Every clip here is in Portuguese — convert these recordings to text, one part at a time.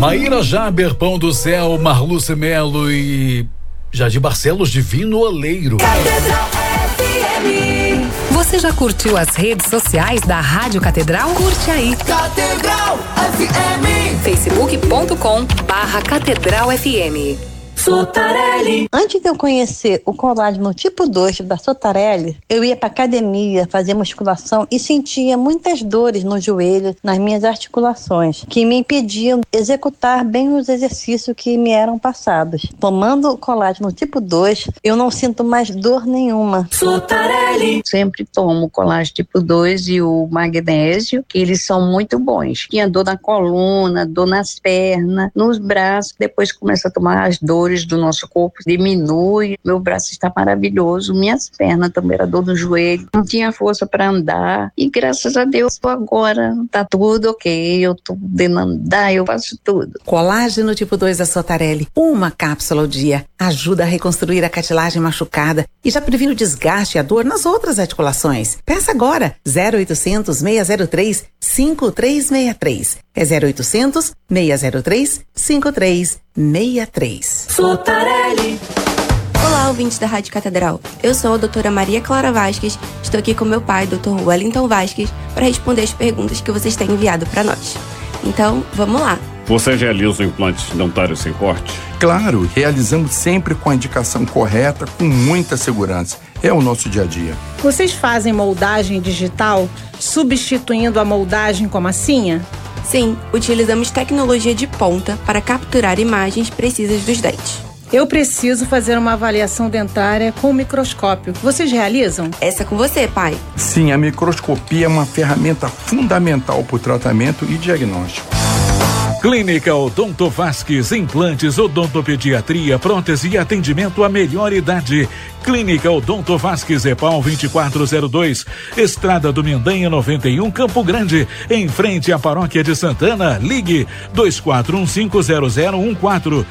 Maíra Jaber, Pão do Céu, Marluce Melo e Jardim Barcelos, Divino Oleiro. Catedral FM. Você já curtiu as redes sociais da Rádio Catedral? Curte aí. Catedral FM. facebook.com/Catedral FM. Sotarelli. Antes de eu conhecer o colágeno tipo 2 da Sotarelli, eu ia para academia fazer musculação e sentia muitas dores no joelho, nas minhas articulações, que me impediam de executar bem os exercícios que me eram passados. Tomando o colágeno tipo 2, eu não sinto mais dor nenhuma. Sotarelli. Sempre tomo o colágeno tipo 2 e o magnésio, que eles são muito bons. Tinha dor na coluna, dor nas pernas, nos braços, depois começa a tomar as dores do nosso corpo, diminui, meu braço está maravilhoso, minhas pernas também era dor no joelho, não tinha força para andar e graças a Deus agora tá tudo ok, eu tô podendo andar, eu faço tudo. Colágeno tipo 2 da Sotarelli, uma cápsula ao dia, ajuda a reconstruir a cartilagem machucada e já previne o desgaste e a dor nas outras articulações. Peça agora, 0800 603 5363. É 0800 603 5363. Sotarelli. Olá, ouvintes da Rádio Catedral. Eu sou a doutora Maria Clara Vasques. Estou aqui com meu pai, Dr. Wellington Vasques, para responder as perguntas que vocês têm enviado para nós. Então, vamos lá. Você realiza implantes dentários sem corte? Claro, realizamos sempre com a indicação correta, com muita segurança. É o nosso dia a dia. Vocês fazem moldagem digital, substituindo a moldagem com massinha? Sim, utilizamos tecnologia de ponta para capturar imagens precisas dos dentes. Eu preciso fazer uma avaliação dentária com microscópio. Vocês realizam? Essa é com você, pai. Sim, a microscopia é uma ferramenta fundamental para o tratamento e diagnóstico. Clínica Odonto Vasques, implantes, odontopediatria, prótese e atendimento à melhor idade. Clínica Odonto Vasques, EPAL 2402, Estrada do Mendanha 91, Campo Grande, em frente à Paróquia de Santana. Ligue 24150014,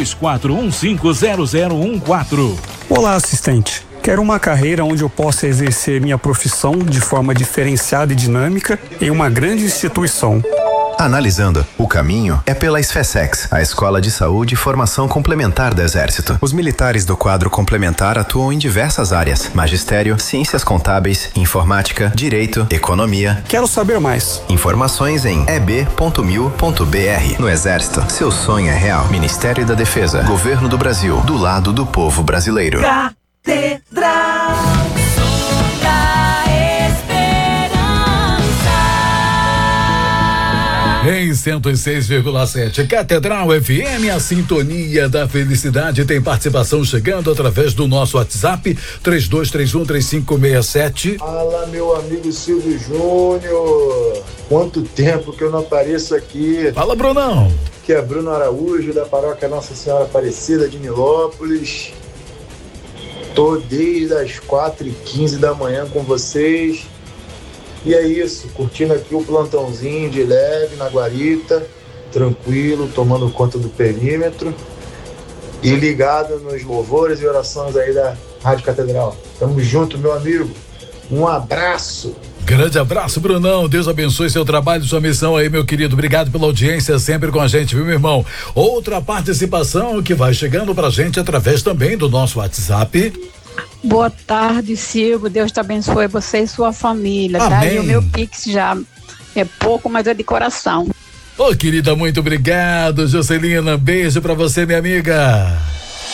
24150014. Olá, assistente. Quero uma carreira onde eu possa exercer minha profissão de forma diferenciada e dinâmica em uma grande instituição. Analisando, o caminho é pela SFSEX, a Escola de Saúde e Formação Complementar do Exército. Os militares do quadro complementar atuam em diversas áreas: magistério, ciências contábeis, informática, direito, economia. Quero saber mais. Informações em eb.mil.br. No Exército, seu sonho é real. Ministério da Defesa, Governo do Brasil, do lado do povo brasileiro. Catedral. Em 106,7 Catedral FM, a sintonia da felicidade tem participação chegando através do nosso WhatsApp 32313567. Fala, meu amigo Silvio Júnior, quanto tempo que eu não apareço aqui. Fala, Brunão. Aqui é Bruno Araújo, da paróquia Nossa Senhora Aparecida de Nilópolis. Tô desde as 4h15 da manhã com vocês. E é isso, curtindo aqui o plantãozinho de leve na guarita, tranquilo, tomando conta do perímetro e ligado nos louvores e orações aí da Rádio Catedral. Tamo junto, meu amigo. Um abraço. Grande abraço, Brunão. Deus abençoe seu trabalho, sua missão aí, meu querido. Obrigado pela audiência sempre com a gente, viu, meu irmão? Outra participação que vai chegando pra gente através também do nosso WhatsApp. Boa tarde, Silvio. Deus te abençoe você e sua família. Amém. Tá? E o meu Pix já é pouco, mas é de coração. Ô, querida, muito obrigado. Jocelina, beijo pra você, minha amiga.